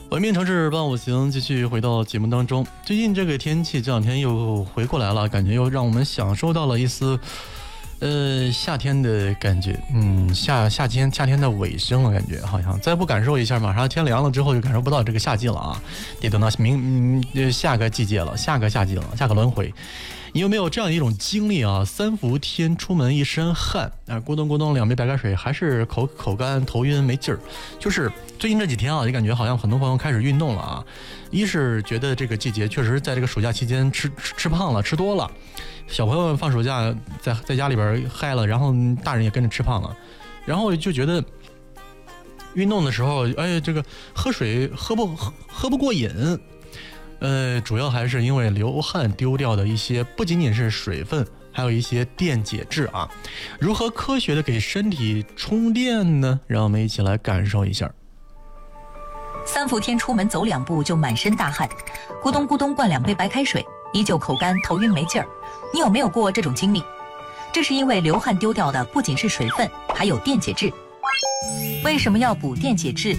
文明城市伴我行，继续回到节目当中。最近这个天气这两天又回过来了，感觉又让我们享受到了一丝夏天的感觉。夏天的尾声了，感觉好像再不感受一下，马上天凉了之后就感受不到这个夏季了啊，得等到下个季节了，下个夏季了，下个轮回。你有没有这样一种经历啊？3伏天出门一身汗啊，咕咚咕咚2杯白开水，还是口干头晕没劲儿。就是最近这几天啊，就感觉好像很多朋友开始运动了啊。一是觉得这个季节确实在这个暑假期间吃胖了，吃多了。小朋友们放暑假在家里边嗨了，然后大人也跟着吃胖了，然后就觉得运动的时候，这个喝水喝不过瘾。主要还是因为流汗丢掉的一些不仅仅是水分，还有一些电解质啊。如何科学的给身体充电呢？让我们一起来感受一下。 3伏天出门走2步就满身大汗，咕咚咕咚灌2杯白开水，依旧口干头晕没劲儿。你有没有过这种经历？这是因为流汗丢掉的不仅是水分，还有电解质。为什么要补电解质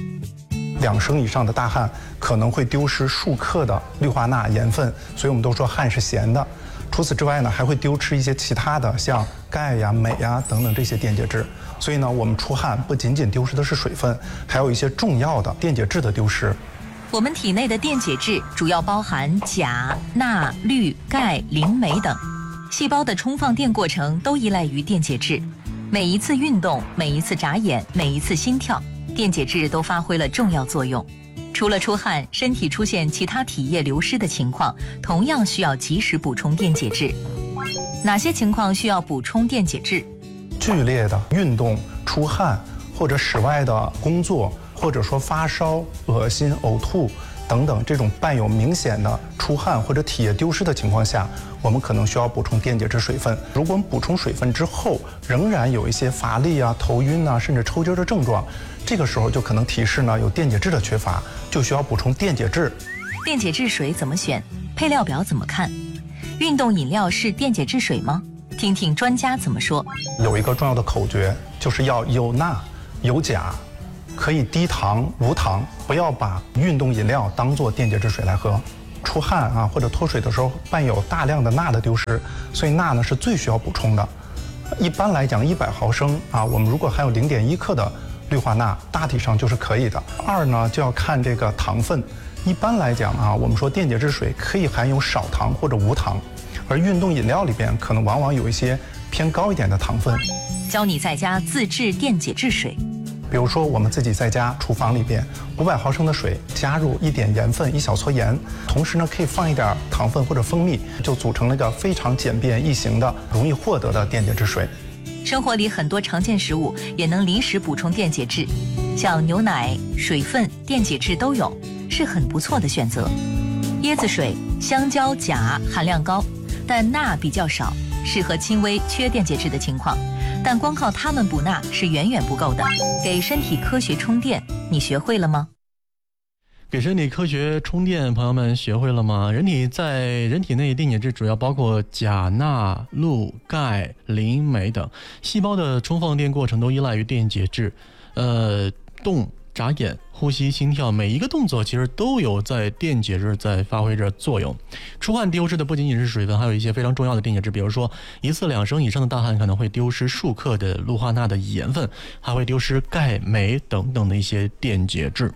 ？2升以上的大汗可能会丢失数克的氯化钠盐分，所以我们都说汗是咸的。除此之外呢，还会丢失一些其他的像钙呀、镁呀等等这些电解质。所以呢，我们出汗不仅仅丢失的是水分，还有一些重要的电解质的丢失。 我们体内的电解质主要包含钾、钠、氯、钙、磷、镁等。细胞的充放电过程都依赖于电解质。每一次运动，每一次眨眼，每一次心跳，电解质都发挥了重要作用。除了出汗，身体出现其他体液流失的情况，同样需要及时补充电解质。哪些情况需要补充电解质？ 剧烈的运动、出汗，或者室外的工作，或者说发烧、恶心、呕吐等等这种伴有明显的出汗或者体液丢失的情况下，我们可能需要补充电解质水分。如果我们补充水分之后，仍然有一些乏力啊、头晕啊，甚至抽筋的症状，这个时候就可能提示呢有电解质的缺乏，就需要补充电解质。 电解质水怎么选？配料表怎么看？运动饮料是电解质水吗？听听专家怎么说。 有一个重要的口诀，就是要有钠、有钾，可以低糖无糖，不要把运动饮料当作电解质水来喝。出汗啊或者脱水的时候伴有大量的钠的丢失，所以钠呢是最需要补充的。一般来讲100毫升啊，我们如果含有0.1克的氯化钠，大体上就是可以的。2呢就要看这个糖分。一般来讲啊，我们说电解质水可以含有少糖或者无糖，而运动饮料里边可能往往有一些偏高一点的糖分。 教你在家自制电解质水。 比如说我们自己在家厨房里边500毫升的水，加入1点盐分，1小撮盐，同时呢可以放一点糖分或者蜂蜜，就组成了一个非常简便易行的、容易获得的电解质水。 生活里很多常见食物也能临时补充电解质，像牛奶、水分、电解质都有，是很不错的选择。椰子水、香蕉钾含量高，但钠比较少，适合轻微缺电解质的情况。但光靠它们补钠是远远不够的。给身体科学充电，你学会了吗？ 给身体科学充电，朋友们学会了吗？人体内电解质主要包括钾、钠、氯、钙、磷、镁等。细胞的充放电过程都依赖于电解质。动、眨眼、呼吸、心跳，每一个动作其实都有在电解质在发挥着作用。出汗丢失的不仅仅是水分，还有一些非常重要的电解质，比如说1次2升以上的大汗可能会丢失数克的氯化钠的盐分，还会丢失钙、镁等等的一些电解质。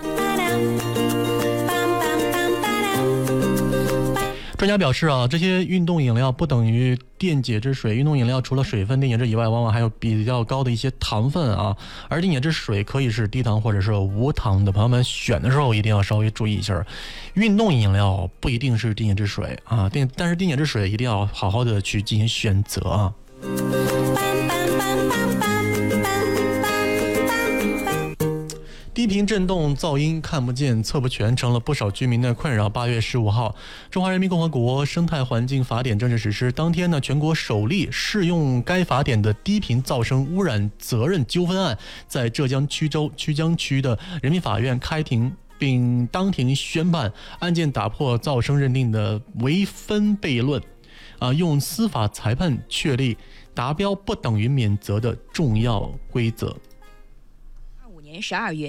专家表示啊，这些运动饮料不等于电解质水。运动饮料除了水分、电解质以外，往往还有比较高的一些糖分啊。而电解质水可以是低糖或者是无糖的。朋友们选的时候一定要稍微注意一下，运动饮料不一定是电解质水啊，但是电解质水一定要好好的去进行选择啊。低频震动噪音看不见测不全，成了不少居民的困扰。8月15号，中华人民共和国生态环境法典正式实施。当天呢，全国首例适用该法典的低频噪声污染责任纠纷案在浙江衢州曲江区的人民法院开庭，并当庭宣判，案件打破噪声认定的唯分悖论，用司法裁判确立达标不等于免责的重要规则。 2025年12月。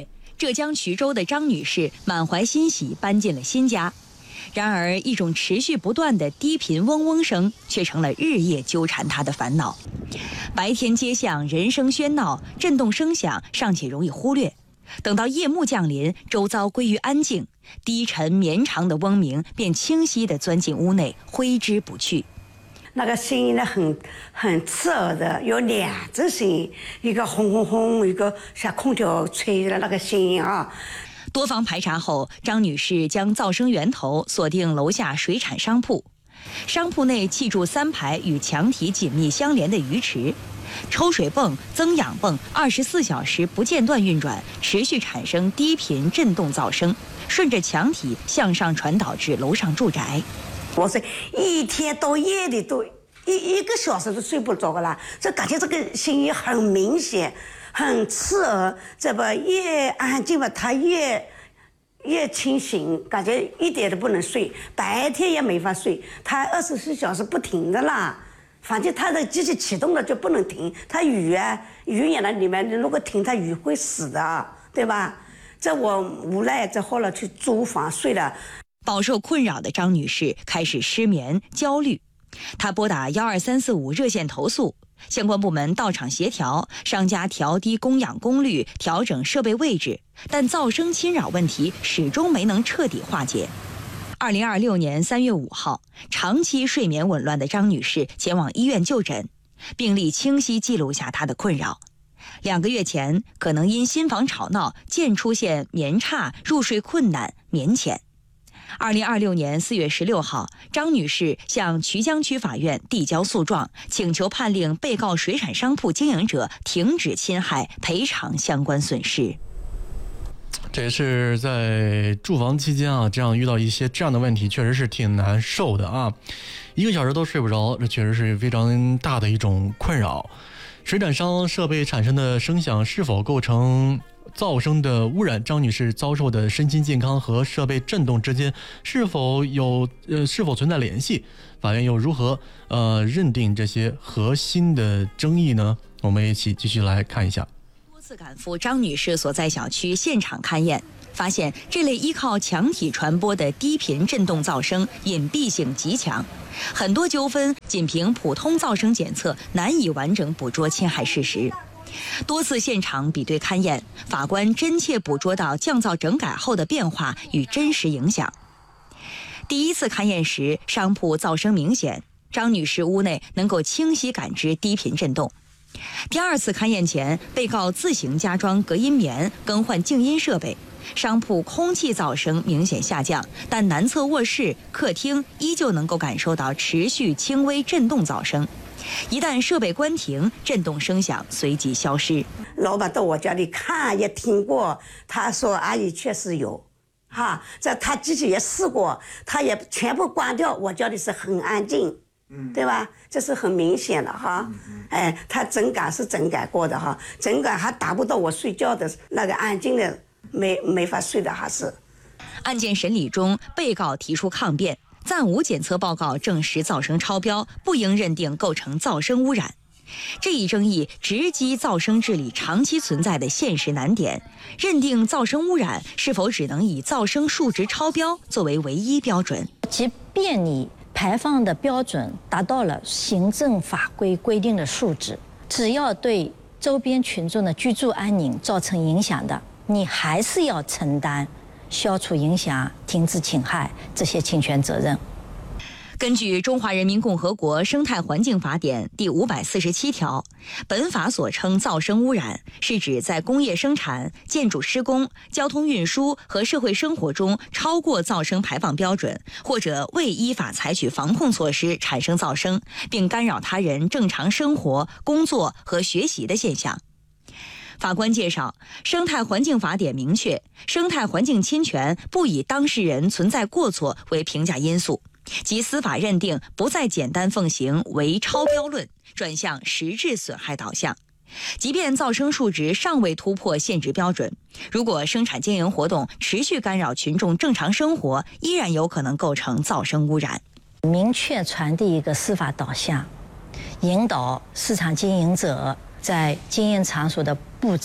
浙江衢州的张女士满怀欣喜搬进了新家，然而一种持续不断的低频嗡嗡声却成了日夜纠缠她的烦恼。白天街巷人声喧闹，震动声响尚且容易忽略，等到夜幕降临，周遭归于安静，低沉绵长的嗡鸣便清晰地钻进屋内，挥之不去。 那个声音呢，很刺耳的，有两只声音，一个轰轰轰，一个像空调吹的那个声音啊。 多方排查后，张女士将噪声源头锁定楼下水产商铺。商铺内砌筑3排与墙体紧密相连的鱼池，抽水泵、增氧泵24小时不间断运转，持续产生低频震动噪声，顺着墙体向上传导至楼上住宅。 我是一天到夜的都一个小时都睡不着了，这感觉这个声音很明显，很刺耳。这不越安静吧，他越清醒，感觉一点都不能睡，白天也没法睡，他24小时不停的啦。反正他的机器启动了就不能停，他雨眼了里面如果停，他雨会死的，对吧？这我无奈，这后来去租房睡了。 饱受困扰的张女士开始失眠、焦虑，她拨打12345热线投诉，相关部门到场协调，商家调低供氧功率，调整设备位置，但噪声侵扰问题始终没能彻底化解。2026年3月5号，长期睡眠紊乱的张女士前往医院就诊，病历清晰记录下她的困扰。2个月前，可能因心房吵闹，渐出现眠差、入睡困难、眠浅。2026年4月16号，张女士向衢江区法院递交诉状，请求判令被告水产商铺经营者停止侵害，赔偿相关损失。 这也是在住房期间啊，这样遇到一些这样的问题，确实是挺难受的啊！1个小时都睡不着，这确实是非常大的一种困扰。水产商设备产生的声响是否构成噪声的污染？张女士遭受的身心健康和设备震动之间是否存在联系？法院又如何认定这些核心的争议呢？我们一起继续来看一下。 多次赶赴张女士所在小区现场勘验，发现这类依靠墙体传播的低频震动噪声隐蔽性极强，很多纠纷仅凭普通噪声检测难以完整捕捉侵害事实。多次现场比对勘验，法官真切捕捉到降噪整改后的变化与真实影响。第一次勘验时，商铺噪声明显，张女士屋内能够清晰感知低频震动。第二次勘验前，被告自行加装隔音棉，更换静音设备，商铺空气噪声明显下降，但南侧卧室、客厅依旧能够感受到持续轻微震动噪声。一旦设备关停，震动声响随即消失。 老板到我家里看也听过，他说阿姨确实有，这他机器也试过，他也全部关掉，我家里是很安静，对吧？这是很明显的哈。他整改是整改过的哈，整改还达不到我睡觉的那个安静的，没法睡的还是。 案件审理中，被告提出抗辩，暂无检测报告证实噪声超标，不应认定构成噪声污染。这一争议直击噪声治理长期存在的现实难点，认定噪声污染是否只能以噪声数值超标作为唯一标准？ 即便你排放的标准达到了行政法规规定的数值，只要对周边群众的居住安宁造成影响的，你还是要承担消除影响、停止侵害这些侵权责任。 根据《中华人民共和国生态环境法典》第547条，本法所称噪声污染，是指在工业生产、建筑施工、交通运输和社会生活中超过噪声排放标准，或者未依法采取防控措施产生噪声，并干扰他人正常生活、工作和学习的现象。法官介绍，《生态环境法典》明确，生态环境侵权不以当事人存在过错为评价因素，即司法认定不再简单奉行为超标论，转向实质损害导向。即便噪声数值尚未突破限值标准，如果生产经营活动持续干扰群众正常生活，依然有可能构成噪声污染。 明确传递一个司法导向，引导市场经营者在经营场所的布置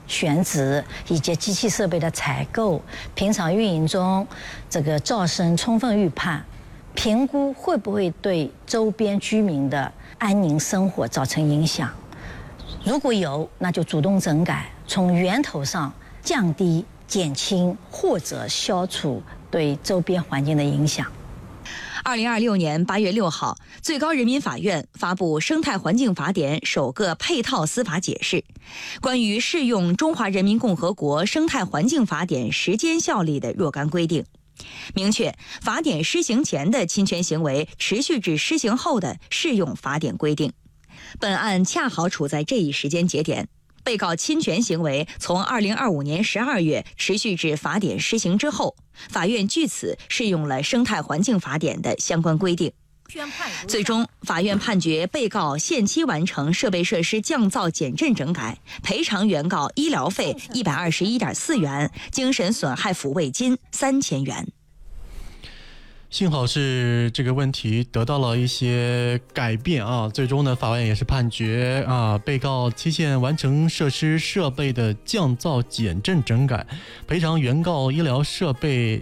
选址以及机器设备的采购，平常运营中这个噪声充分预判，评估会不会对周边居民的安宁生活造成影响。如果有，那就主动整改，从源头上降低、减轻或者消除对周边环境的影响。 2026年8月6号，最高人民法院发布《生态环境法典》首个配套司法解释，关于适用《中华人民共和国生态环境法典》时间效力的若干规定，明确法典施行前的侵权行为持续至施行后的适用法典规定。本案恰好处在这一时间节点，被告侵权行为从2025年12月持续至法典施行之后，法院据此适用了《生态环境法典》的相关规定。最终，法院判决被告限期完成设备设施降噪减震整改，赔偿原告医疗费121.4元，精神损害抚慰金3000元。 幸好是这个问题得到了一些改变啊，最终呢，法院也是判决啊，被告期限完成设施设备的降噪减震整改，赔偿原告医疗费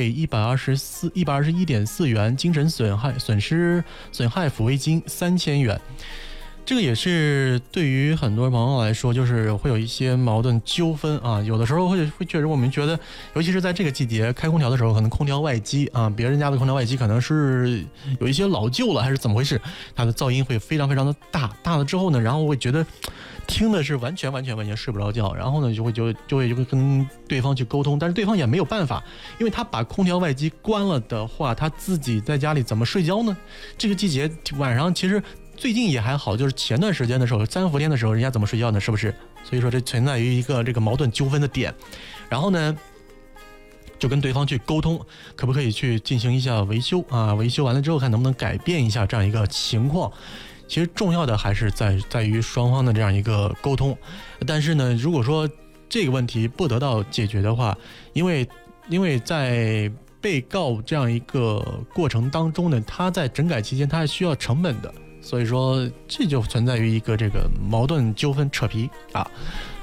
121.4元，精神损害抚慰金3000元。这个也是对于很多朋友来说，就是会有一些矛盾纠纷啊。有的时候会确实我们觉得，尤其是在这个季节开空调的时候，可能空调外机啊，别人家的空调外机可能是有一些老旧了，还是怎么回事，它的噪音会非常非常的大了之后呢，然后会觉得听的是完全睡不着觉，然后呢就会跟对方去沟通，但是对方也没有办法，因为他把空调外机关了的话，他自己在家里怎么睡觉呢？这个季节晚上其实最近也还好，就是前段时间的时候，3伏天的时候，人家怎么睡觉呢？是不是？所以说这存在于一个这个矛盾纠纷的点，然后呢，就跟对方去沟通，可不可以去进行一下维修啊？维修完了之后，看能不能改变一下这样一个情况。其实重要的还是在于双方的这样一个沟通。但是呢，如果说这个问题不得到解决的话，因为在被告这样一个过程当中呢，他在整改期间他是需要成本的。所以说，这就存在于一个这个矛盾纠纷扯皮啊。